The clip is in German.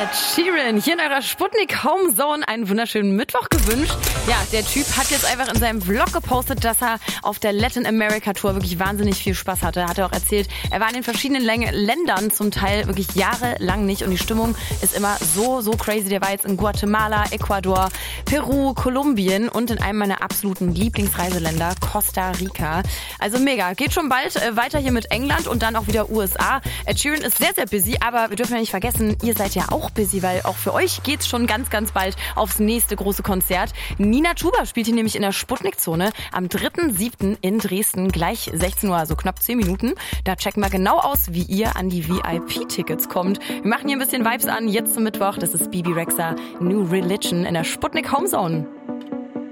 Ed Sheeran hier in eurer Sputnik Homezone einen wunderschönen Mittwoch gewünscht. Ja, der Typ hat jetzt einfach in seinem Vlog gepostet, dass er auf der Latin America Tour wirklich wahnsinnig viel Spaß hatte. Hat er auch erzählt, er war in den verschiedenen Ländern zum Teil wirklich jahrelang nicht und die Stimmung ist immer so crazy. Der war jetzt in Guatemala, Ecuador, Peru, Kolumbien und in einem meiner absoluten Lieblingsreiseländer, Costa Rica. Also mega. Geht schon bald weiter hier mit England und dann auch wieder USA. Ed Sheeran ist sehr busy, aber wir dürfen ja nicht vergessen, ihr seid ja auch busy, weil auch für euch geht's schon ganz bald aufs nächste große Konzert. Nina Chuba spielt hier nämlich in der Sputnik-Zone am 3.7. in Dresden, gleich 16 Uhr, also knapp 10 Minuten. Da checken wir genau aus, wie ihr an die VIP-Tickets kommt. Wir machen hier ein bisschen Vibes an, jetzt zum Mittwoch. Das ist Bebe Rexha, New Religion in der Sputnik Homezone.